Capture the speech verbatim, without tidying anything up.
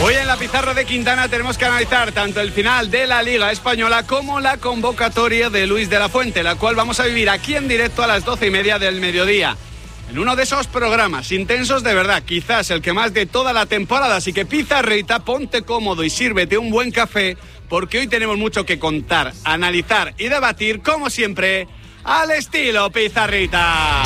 Hoy en la pizarra de Quintana tenemos que analizar tanto el final de la Liga Española como la convocatoria de Luis de la Fuente, la cual vamos a vivir aquí en directo a las doce y media del mediodía. En uno de esos programas intensos de verdad, quizás el que más de toda la temporada. Así que Pizarrita, ponte cómodo y sírvete un buen café, porque hoy tenemos mucho que contar, analizar y debatir, como siempre, al estilo Pizarrita.